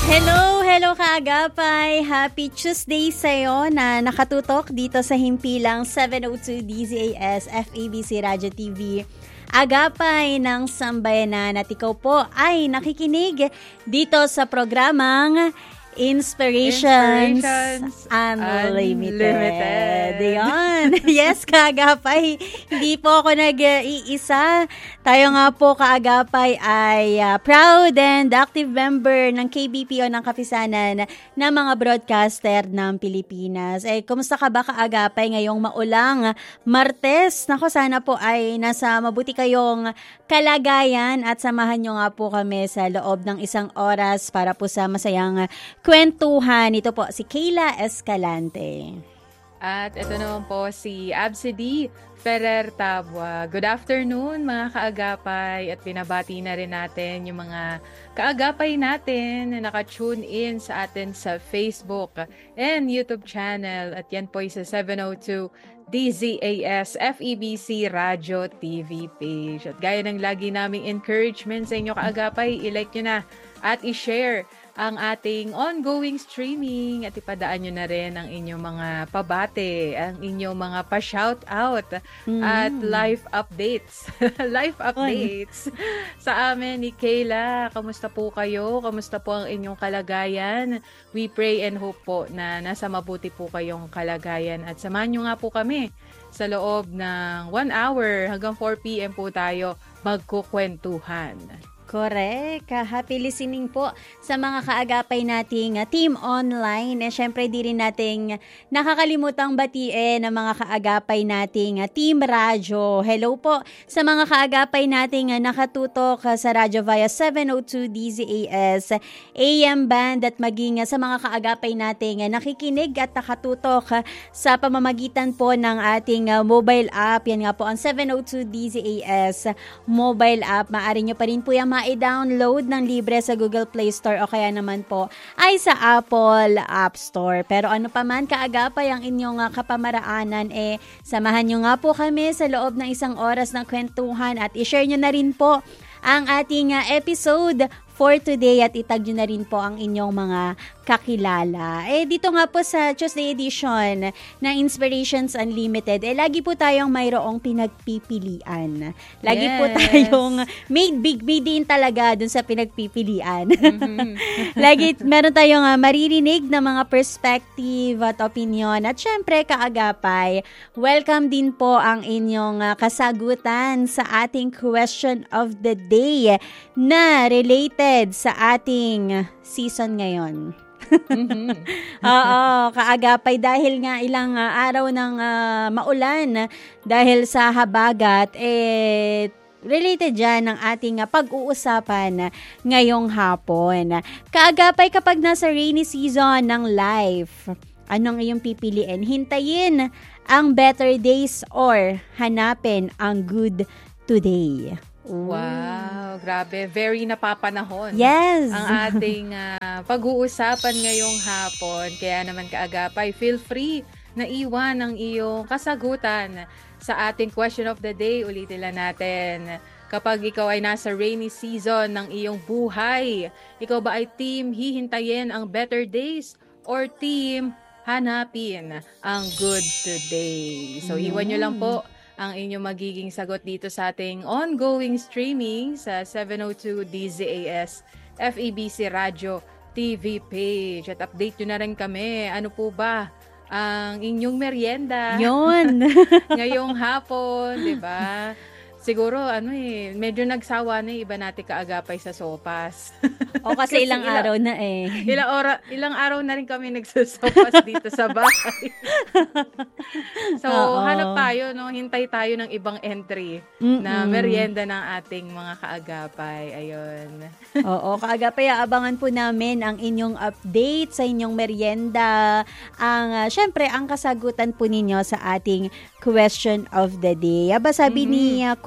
Hello kaagapay! Happy Tuesday sa'yo na nakatutok dito sa himpilang 702 DZAS FEBC Radio TV. Agapay ng sambayanan at ikaw po ay nakikinig dito sa programang Inspirations Unlimited. Yun. Yes, kaagapay. Hindi po ako nag-iisa. Tayo nga po, kaagapay, ay proud and active member ng KBPO ng Kapisanan na mga broadcaster ng Pilipinas. Kumusta ka ba, kaagapay, ngayong maulang Martes? Nako, sana po ay nasa mabuti kayong kalagayan at samahan nyo nga po kami sa loob ng isang oras para po sa masayang kwentuhan. Ito po si Kayla Escalante. At ito naman po si Absidy Ferrer Tabua. Good afternoon mga kaagapay, at binabati na rin natin yung mga kaagapay natin na naka-tune in sa atin sa Facebook and YouTube channel. At yan po sa 702 DZAS FEBC Radio TV page. At gaya ng lagi naming encouragement sa inyo kaagapay, i-like nyo na at i-share ang ating ongoing streaming at ipadaan nyo na rin ang inyong mga pabate, ang inyong mga pa-shoutout at live updates. Live updates sa amin ni Kayla. Kamusta po kayo? Kamusta po ang inyong kalagayan? We pray and hope po na nasa mabuti po kayong kalagayan, at samahan nyo nga po kami sa loob ng 1 hour hanggang 4 p.m. po tayo magkukwentuhan. Correct. Happy listening po sa mga kaagapay nating team online. Siyempre, di rin nating nakakalimutang batiin ang mga kaagapay nating team radyo. Hello po sa mga kaagapay nating nakatutok sa radyo via 702 DZAS AM band, at maging sa mga kaagapay nating nakikinig at nakatutok sa pamamagitan po ng ating mobile app. Yan nga po ang 702 DZAS mobile app. Maaari nyo pa rin po yung i-download ng libre sa Google Play Store o kaya naman po ay sa Apple App Store. Pero ano pa man kaagapay ang inyong kapamaraanan, samahan nyo nga po kami sa loob ng isang oras ng kwentuhan at i-share nyo na rin po ang ating episode for today at itag nyo na rin po ang inyong mga kakilala. Dito nga po sa Tuesday edition ng Inspirations Unlimited, lagi po tayong mayroong pinagpipilian. Lagi po tayong made big din talaga dun sa pinagpipilian. Lagi meron tayong maririnig na mga perspective at opinion, at syempre kaagapay, welcome din po ang inyong kasagutan sa ating question of the day na related sa ating season ngayon. Oo, kaagapay, dahil nga ilang araw ng maulan dahil sa habagat, related dyan ng ating pag-uusapan ngayong hapon. Kaagapay, kapag nasa rainy season ng life, anong iyong pipiliin? Hintayin ang better days or hanapin ang good today? Wow, grabe. Very napapanahon. Yes. Ang ating pag-uusapan ngayong hapon. Kaya naman kaagapay, feel free na iwan ang iyong kasagutan sa ating question of the day. Ulitin lang natin. Kapag ikaw ay nasa rainy season ng iyong buhay, ikaw ba ay team hihintayin ang better days or team hanapin ang good today? So, iwan nyo lang po ang inyong magiging sagot dito sa ating ongoing streaming sa 702 DZAS FEBC Radio TV page. At update nyo na rin kami. Ano po ba ang inyong merienda? Yun. Ngayong hapon, di ba? Siguro, medyo nagsawa na iba natin kaagapay sa sopas. O kasi ilang araw na Ilang araw na rin kami nagsasopas dito sa bahay. So, hanap tayo, hintay tayo ng ibang entry na merienda ng ating mga kaagapay. Ayun. Oo, kaagapay, abangan po namin ang inyong update sa inyong merienda. Syempre, ang kasagutan po ninyo sa ating question of the day. Sabi ni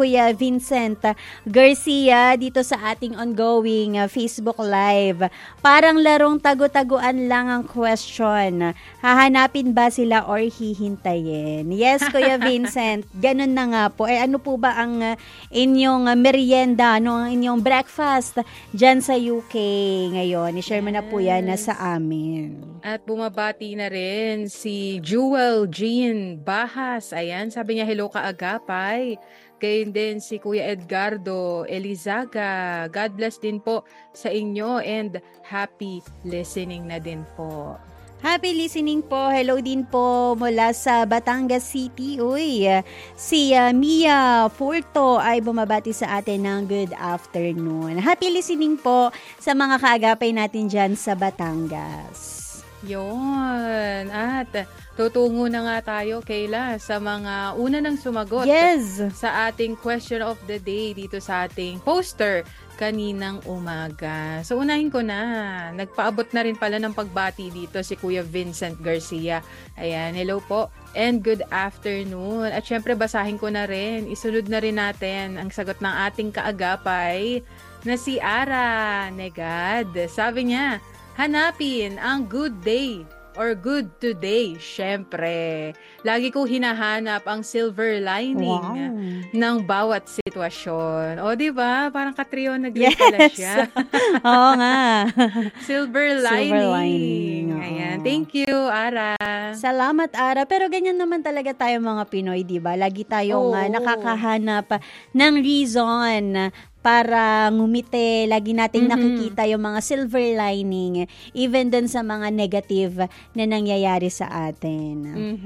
Kuya Vincent Garcia dito sa ating ongoing Facebook Live. Parang larong tago-taguan lang ang question. Hahanapin ba sila or hihintayin? Yes, Kuya Vincent. Ganun na nga po. Ano po ba ang inyong merienda, ang inyong breakfast dyan sa UK ngayon? I-share mo na po yan sa amin. At bumabati na rin si Jewel Jean Bahas. Ayan, sabi niya, hello kaagapay. Gayon din si Kuya Edgardo Elizaga. God bless din po sa inyo and happy listening na din po. Happy listening po. Hello din po mula sa Batangas City. Uy, si Mia Furto ay bumabati sa atin ng good afternoon. Happy listening po sa mga kaagapay natin dyan sa Batangas. Yun. At tutungo na nga tayo, Kayla, sa mga una nang sumagot sa ating question of the day dito sa ating poster kaninang umaga. So, unahin ko na. Nagpaabot na rin pala ng pagbati dito si Kuya Vincent Garcia. Ayan, hello po and good afternoon. At syempre, basahin ko na rin. Isunod na rin natin ang sagot ng ating kaagapay na si Ara Negad. Sabi niya, hanapin ang good day or good today. Syempre, lagi ko hinahanap ang silver lining ng bawat sitwasyon. O, diba? Parang Catriona Gray pala siya. Oo nga. Silver lining. Ayan. Thank you, Ara. Salamat, Ara. Pero ganyan naman talaga tayo mga Pinoy, diba? Lagi tayong nakakahanap ng reason para ngumiti, lagi nating nakikita yung mga silver lining, even dun sa mga negative na nangyayari sa atin.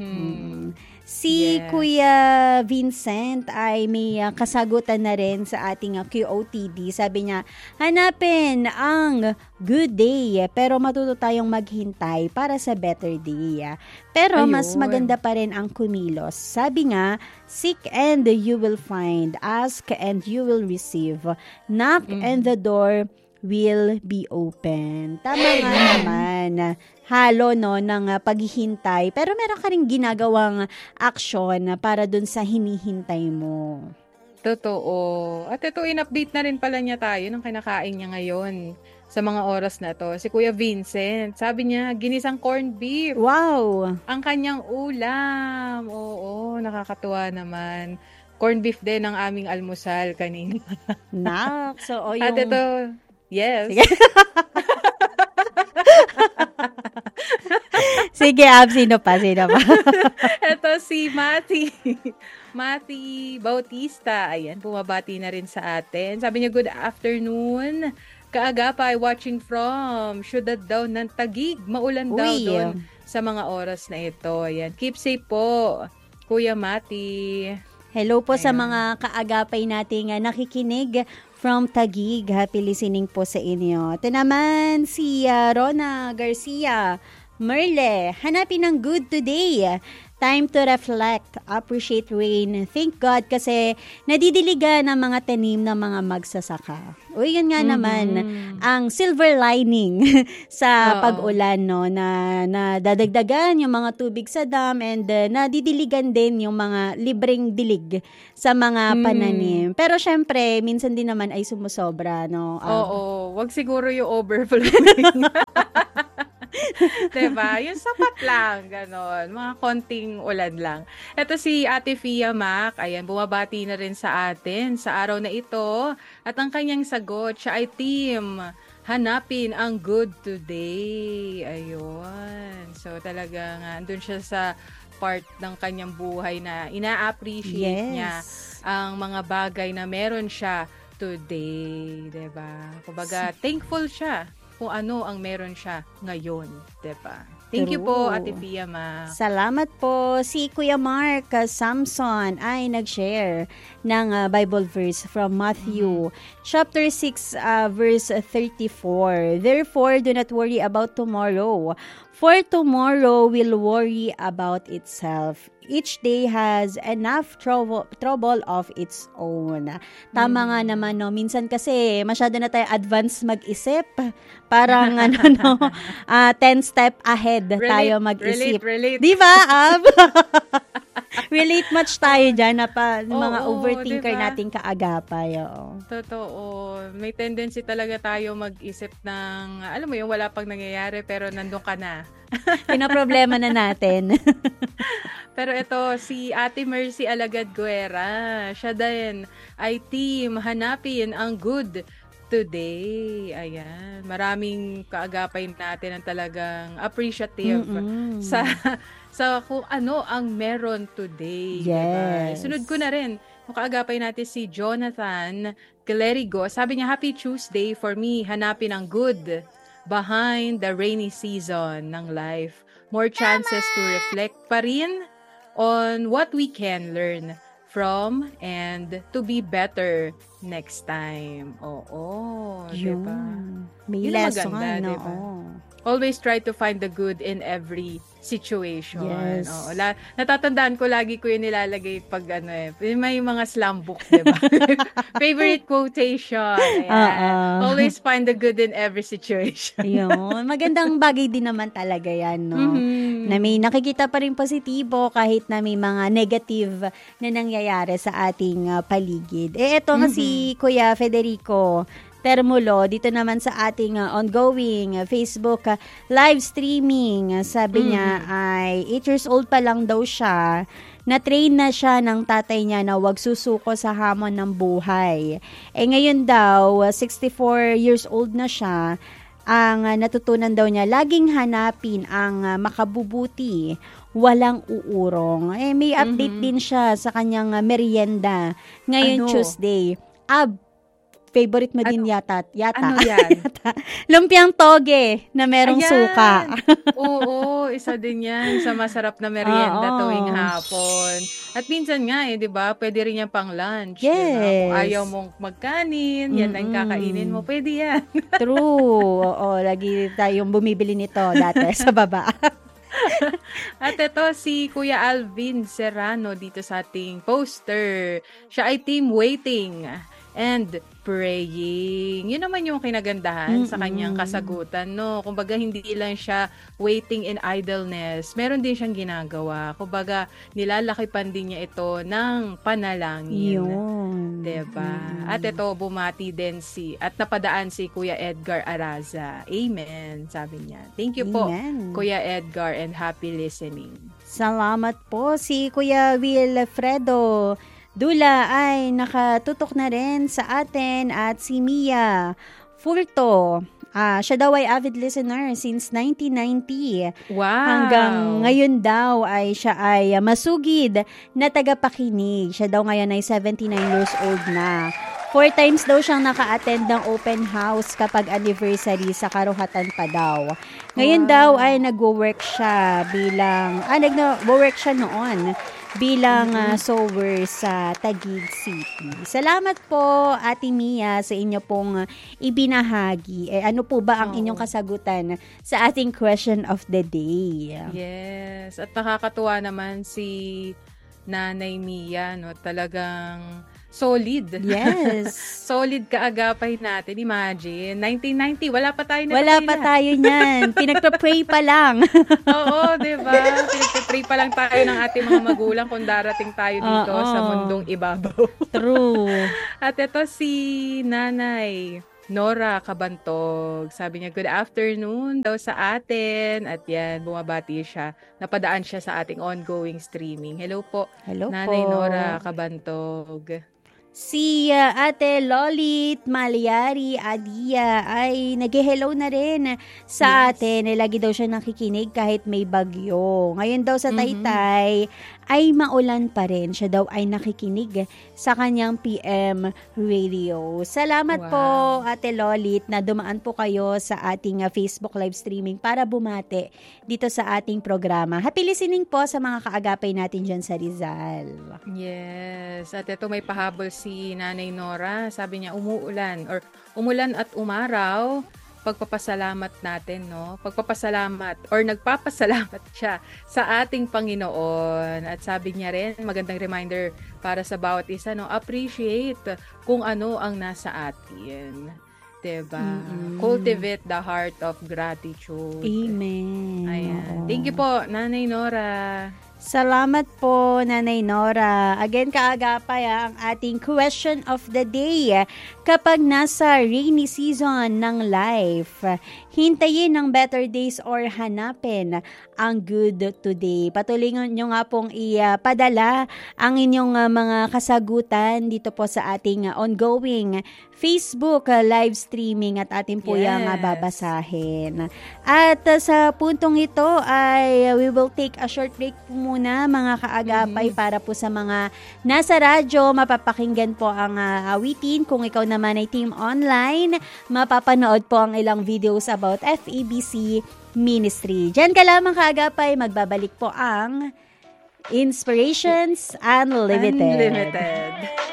Si Kuya Vincent ay may kasagutan na rin sa ating QOTD. Sabi niya, hanapin ang good day, pero matuto tayong maghintay para sa better day. Pero mas maganda pa rin ang kumilos. Sabi nga, seek and you will find, ask and you will receive, knock and the door will be open. Tama nga naman. Halo ng paghihintay, pero meron ka ring ginagawang action para dun sa hinihintay mo. Totoo. At ito, in-update na rin pala niya tayo ng kinakain niya ngayon sa mga oras na to. Si Kuya Vincent, sabi niya, ginisang corned beef. Wow! Ang kanyang ulam. Oo, nakakatuwa naman. Corned beef din ang aming almusal kanina. So, At ito, yes. Sige, sino pa? Ito si Matty Bautista. Ayan, bumabati na rin sa atin. Sabi niya, good afternoon. Kaagapay, watching from Ciudad daw ng Taguig. Maulan daw doon sa mga oras na ito. Ayan, keep safe po, Kuya Matty. Hello po sa mga kaagapay nating nakikinig from Taguig. Happy listening po sa inyo. Ito naman si Rona Garcia. Merle, hanapin ng good today. Time to reflect, appreciate rain. Thank God kasi nadidiligan ang mga tanim ng mga magsasaka. Uy, yun nga naman ang silver lining sa pag-ulan, no, na dadagdagan yung mga tubig sa dam and nadidiligan din yung mga libreng dilig sa mga pananim. Pero syempre, minsan din naman ay sumusobra, no. Oo, wag siguro yung overflowing. Diba? Yung sapat lang, ganon. Mga konting ulan lang. Ito si Ate Fia Mac. Ayan, bumabati na rin sa atin sa araw na ito. At ang kanyang sagot, siya ay team hanapin ang good today. Ayun. So talagang andun siya sa part ng kanyang buhay na ina-appreciate niya ang mga bagay na meron siya today. Diba? Kumbaga, thankful siya kung ano ang meron siya ngayon, diba? Thank you po, Ate Fia Ma. Salamat po. Si Kuya Mark Samson ay nag-share ng Bible verse from Matthew chapter 6 verse 34. Therefore, do not worry about tomorrow, for tomorrow will worry about itself. Each day has enough trouble of its own. Tama nga naman, no? Minsan kasi masyado na tayo advance mag-isip. Parang 10 step ahead tayo mag-isip. Relate. Di ba, Ab? Relate much tayo dyan na mga Oo, overthinker diba? nating kaagapay. Oo. Totoo. May tendency talaga tayo mag-isip ng, alam mo yung wala pang nangyayari pero nandun ka na. Pinaproblema na natin. Pero ito, si Ate Mercy Alagad Guerra, siya din ay team hanapin ang good today. Ayan. Maraming kaagapay natin ang talagang appreciative sa kung ano ang meron today. Diba? Yes. Sunod ko na rin, yung kaagapay natin si Jonathan Clerigo. Sabi niya, Happy Tuesday for me. Hanapin ang good behind the rainy season ng life. More chances to reflect pa rin on what we can learn from and to be better next time. Oo, diba? May Yun ang lesson, maganda, no? diba? Always try to find the good in every situation. Yes. Oo, natatandaan ko, lagi ko yung nilalagay pag may mga slam book, diba? Favorite quotation. Ayan. Always find the good in every situation. Yun. Magandang bagay din naman talaga yan, no? Na may nakikita pa rin positibo kahit na may mga negative na nangyayari sa ating paligid. Eto nga si Kuya Federico Termulo, dito naman sa ating ongoing Facebook live streaming. Sabi niya ay 8 years old pa lang daw siya. Na-train na siya ng tatay niya na wag susuko sa hamon ng buhay. Ngayon daw, 64 years old na siya. Ang natutunan daw niya, laging hanapin ang makabubuti, walang uurong. May update din siya sa kanyang merienda ngayon Tuesday. Favorite mo din yata. Ano yan? Lumpiang toge na merong suka. Oo, isa din yan sa masarap na merienda tuwing hapon. At minsan nga di ba, pwede rin yan pang lunch. Yes. Diba? Kung ayaw mong magkanin, yan lang kakainin mo, pwede yan. True. Oo, lagi tayong bumibili nito dati sa baba. At ito si Kuya Alvin Serrano dito sa ating poster. Siya ay team waiting and praying. Yun naman yung kinagandahan sa kanyang kasagutan, no? Kumbaga, hindi lang siya waiting in idleness. Meron din siyang ginagawa. Kumbaga, nilalakipan din niya ito ng panalangin. Yun. Diba? At ito, bumati din at napadaan si Kuya Edgar Araza. Amen, sabi niya. Thank you po, Kuya Edgar, and happy listening. Salamat po si Kuya Wilfredo Dula ay nakatutok na rin sa atin, at si Mia Furto. Siya daw ay avid listener since 1990. Wow! Hanggang ngayon daw ay siya ay masugid na tagapakinig. Siya daw ngayon ay 79 years old na. 4 times daw siyang naka-attend ng open house kapag anniversary sa Karuhatan pa daw. Ngayon daw ay nag-work siya nag-work siya noon bilang sewer sa Taguig City. Salamat po, Ate Mia, sa inyo pong ibinahagi. Ano po ba ang inyong kasagutan sa ating question of the day? Yes. At nakakatuwa naman si Nanay Mia, no? Talagang solid. Yes. Solid kaagapay natin. Imagine, 1990, wala pa tayo niyan. Pinagpa-pray pa lang. Oo, diba? Pinagpa-pray pa lang tayo ng ating mga magulang kung darating tayo dito sa mundong ibabaw. True. At ito si Nanay Nora Kabantog. Sabi niya, good afternoon daw sa atin. At yan, bumabati siya. Napadaan siya sa ating ongoing streaming. Hello po, Nanay Nora Kabantog. Si Ate Lolit Malyari Adia ay nag-hello na rin sa atin. Lagi daw siya nakikinig kahit may bagyo. Ngayon daw sa Taytay ay maulan pa rin. Siya daw ay nakikinig sa kanyang PM radio. Salamat po, Ate Lolit, na dumaan po kayo sa ating Facebook live streaming para bumate dito sa ating programa. Happy listening po sa mga kaagapay natin dyan sa Rizal. Yes. At ito, may pahabol si Nanay Nora. Sabi niya, umulan at umaraw, pagpapasalamat natin, no? Pagpapasalamat or nagpapasalamat siya sa ating Panginoon. At sabi niya rin, magandang reminder para sa bawat isa, no? Appreciate kung ano ang nasa atin. Diba? Cultivate the heart of gratitude. Amen. Ayan. Thank you po, Nanay Nora. Salamat po, Nanay Nora. Again, kaagapay ang ating question of the day. Kapag nasa rainy season ng life, hintayin ng better days or hanapin ang good today. Patuloy nyo nga pong ipadala ang inyong mga kasagutan dito po sa ating ongoing Facebook live streaming at atin po yung babasahin. At sa puntong ito ay we will take a short break po muna mga kaagapay para po sa mga nasa radyo, mapapakinggan po ang awitin. Kung ikaw naman ay Team Online, mapapanood po ang ilang videos about FEBC Ministry. Diyan ka lamang kaagapay, magbabalik po ang Inspirations Unlimited.